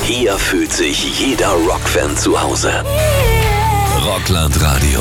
Hier fühlt sich jeder Rockfan zu Hause. Rockland Radio.